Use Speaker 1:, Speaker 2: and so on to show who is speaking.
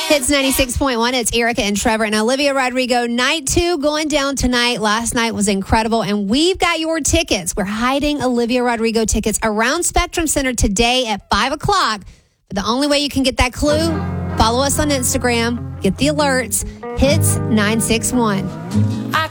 Speaker 1: Hits 96.1. It's Erica and Trevor and Olivia Rodrigo. Night 2 going down tonight. Last night was incredible, and we've got your tickets. We're hiding Olivia Rodrigo tickets around Spectrum Center today at 5 o'clock. But the only way you can get that clue, follow us on Instagram, get the alerts. Hits 961.